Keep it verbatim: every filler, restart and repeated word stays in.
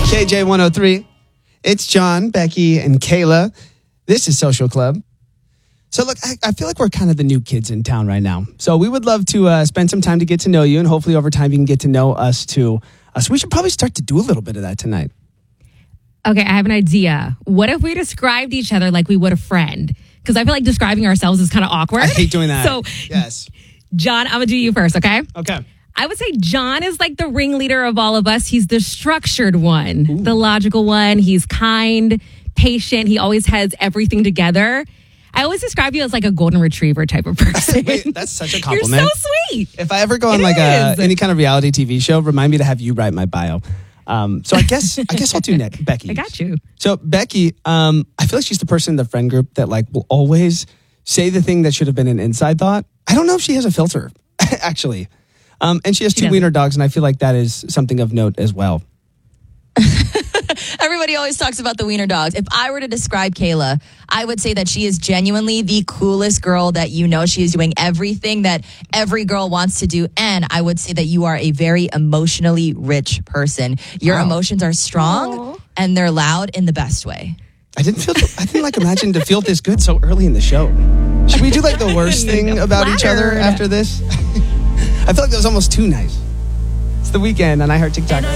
K J one oh three. It's John, Becky, and Kayla. This is Social Club. So look, I, I feel like we're kind of the new kids in town right now. So we would love to uh, spend some time to get to know you, and hopefully over time you can get to know us too. Uh, so we should probably start to do a little bit of that tonight. Okay, I have an idea. What if we described each other like we would a friend? Because I feel like describing ourselves is kind of awkward. I hate doing that. So, yes. John, I'm going to do you first, okay? Okay. I would say John is like the ringleader of all of us. He's the structured one, Ooh. the logical one. He's kind, patient. He always has everything together. I always describe you as like a golden retriever type of person. Wait, that's such a compliment. You're so sweet. If I ever go on It like a, is. any kind of reality T V show, remind me to have you write my bio. Um, so I guess I guess I'll do Nick, Becky. I got you. So Becky, um, I feel like she's the person in the friend group that like will always say the thing that should have been an inside thought. I don't know if she has a filter, actually. Um, and she has She two doesn't. wiener dogs, and I feel like that is something of note as well. Everybody always talks about the wiener dogs. If I were to describe Kayla, I would say that she is genuinely the coolest girl that you know. She is doing everything that every girl wants to do. And I would say that you are a very emotionally rich person. Your Wow. emotions are strong Aw. and they're loud in the best way. I didn't feel. I didn't like imagine to feel this good so early in the show. Should we do like the worst thing about each other Flattered. after this? I feel like that was almost too nice. It's the weekend, and I heard TikTok.